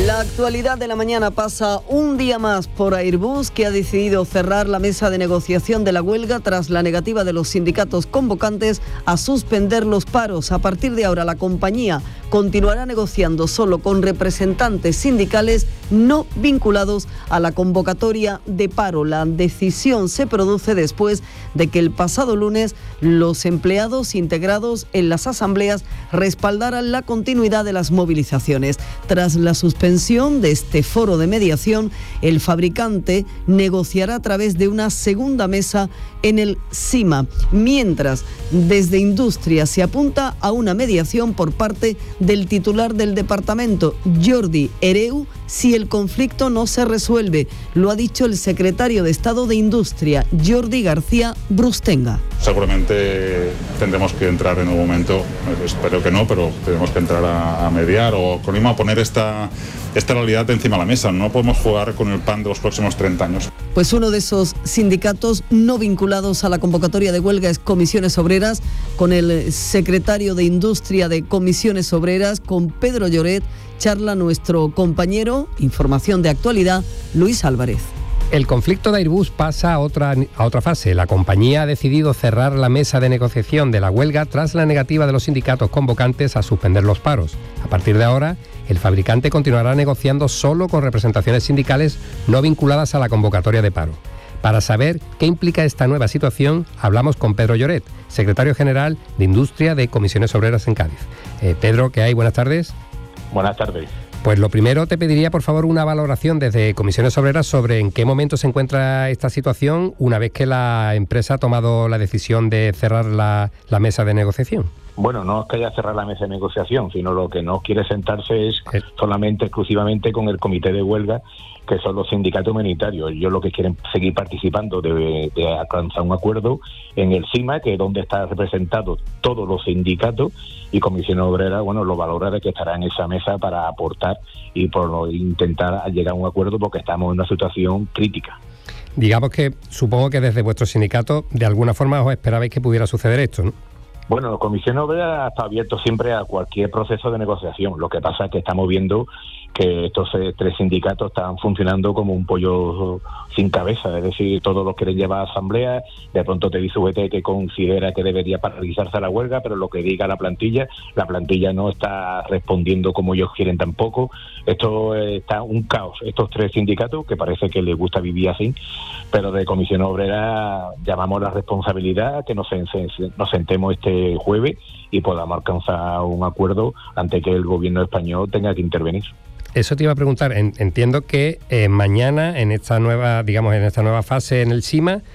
La actualidad de la mañana pasa un día más por Airbus, que ha decidido cerrar la mesa de negociación de la huelga tras la negativa de los sindicatos convocantes a suspender los paros. A partir de ahora, la compañía continuará negociando solo con representantes sindicales no vinculados a la convocatoria de paro. La decisión se produce después de que el pasado lunes los empleados integrados en las asambleas respaldaran la continuidad de las movilizaciones. Tras la suspensión de este foro de mediación, el fabricante negociará a través de una segunda mesa en el SIMA, mientras desde Industria se apunta a una mediación por parte del titular del departamento, Jordi Hereu, si el conflicto no se resuelve. Lo ha dicho el secretario de Estado de Industria, Jordi García Brustenga. Seguramente tendremos que entrar en un momento, espero que no, pero tenemos que entrar a mediar o con a poner esta realidad encima de la mesa. No podemos jugar con el pan de los próximos 30 años. Pues uno de esos sindicatos no vinculados a la convocatoria de huelga es Comisiones Obreras. Con el secretario de Industria de Comisiones Obreras, con Pedro Lloret, charla nuestro compañero, información de actualidad, Luis Álvarez. El conflicto de Airbus pasa a otra fase. La compañía ha decidido cerrar la mesa de negociación de la huelga tras la negativa de los sindicatos convocantes a suspender los paros. A partir de ahora, el fabricante continuará negociando solo con representaciones sindicales no vinculadas a la convocatoria de paro. Para saber qué implica esta nueva situación, hablamos con Pedro Lloret, secretario general de Industria de Comisiones Obreras en Cádiz. Pedro, ¿qué hay? Buenas tardes. Buenas tardes. Pues lo primero, te pediría por favor una valoración desde Comisiones Obreras sobre en qué momento se encuentra esta situación una vez que la empresa ha tomado la decisión de cerrar la mesa de negociación. Bueno, no es que haya cerrado la mesa de negociación, sino lo que no quiere sentarse es solamente, exclusivamente con el comité de huelga, que son los sindicatos minoritarios. Ellos lo que quieren seguir participando de alcanzar un acuerdo en el CIMA, que es donde están representados todos los sindicatos, y Comisión Obrera, bueno, lo valora de que estará en esa mesa para aportar y por intentar llegar a un acuerdo, porque estamos en una situación crítica. Digamos que supongo que desde vuestro sindicato de alguna forma os esperabais que pudiera suceder esto, ¿no? Bueno, la Comisión Obrera está abierto siempre a cualquier proceso de negociación. Lo que pasa es que estamos viendo que estos tres sindicatos están funcionando como un pollo sin cabeza, es decir, todos los quieren llevar a asamblea, de pronto te dice UGT que considera que debería paralizarse la huelga, pero lo que diga la plantilla no está respondiendo como ellos quieren tampoco. Esto está un caos, estos tres sindicatos, que parece que les gusta vivir así, pero de Comisión Obrera llamamos la responsabilidad que nos sentemos este jueves y podamos alcanzar un acuerdo antes que el gobierno español tenga que intervenir. Eso te iba a preguntar. Entiendo que mañana en esta nueva fase en el SIMA